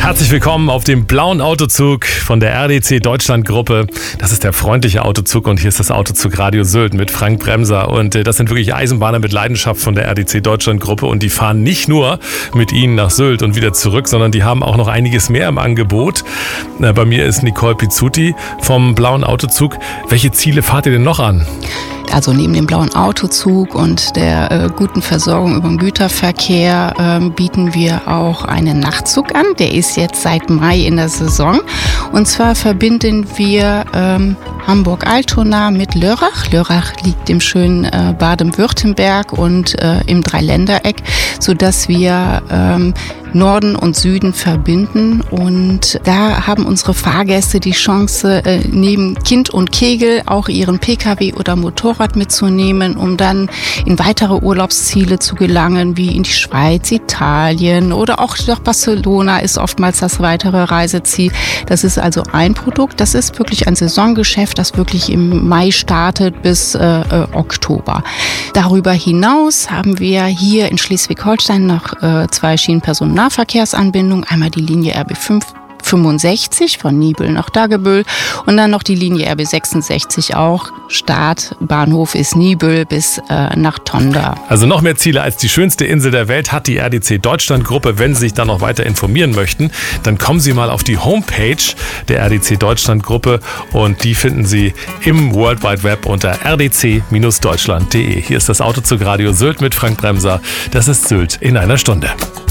Herzlich willkommen auf dem blauen Autozug von der RDC Deutschland Gruppe. Das ist der freundliche Autozug und hier ist das Autozug Radio Sylt mit Frank Bremser. Und das sind wirklich Eisenbahner mit Leidenschaft von der RDC Deutschland Gruppe und die fahren nicht nur mit Ihnen nach Sylt und wieder zurück, sondern die haben auch noch einiges mehr im Angebot. Bei mir ist Nicole Pizzuti vom blauen Autozug. Welche Ziele fahrt ihr denn noch an? Also neben dem blauen Autozug und der guten Versorgung über den Güterverkehr bieten wir auch einen Nachtzug an. Der ist jetzt seit Mai in der Saison. Und zwar verbinden wir Hamburg-Altona mit Lörrach. Lörrach liegt im schönen Baden-Württemberg und im Dreiländereck, sodass wir Norden und Süden verbinden. Und da haben unsere Fahrgäste die Chance, neben Kind und Kegel auch ihren Pkw oder Motorrad mitzunehmen, um dann in weitere Urlaubsziele zu gelangen, wie in die Schweiz, Italien oder auch nach Barcelona ist oftmals das weitere Reiseziel. Das ist also ein Produkt. Das ist wirklich ein Saisongeschäft, das wirklich im Mai startet bis Oktober. Darüber hinaus haben wir hier in Schleswig-Holstein noch zwei Schienenpersonennahverkehrsanbindungen. Einmal die Linie RB 65 von Nibel nach Dagebüll und dann noch die Linie RB 66 auch. Startbahnhof ist Nibel bis nach Tonda. Also noch mehr Ziele als die schönste Insel der Welt hat die RDC Deutschland Gruppe. Wenn Sie sich da noch weiter informieren möchten, dann kommen Sie mal auf die Homepage der RDC Deutschland Gruppe und die finden Sie im World Wide Web unter rdc-deutschland.de. Hier ist das Autozug Radio Sylt mit Frank Bremser. Das ist Sylt in einer Stunde.